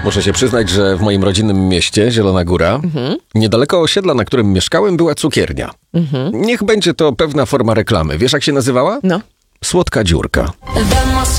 Muszę się przyznać, że w moim rodzinnym mieście, Zielona Góra, niedaleko osiedla, na którym mieszkałem, była cukiernia. Niech będzie to pewna forma reklamy. Wiesz, jak się nazywała? No. Słodka dziurka.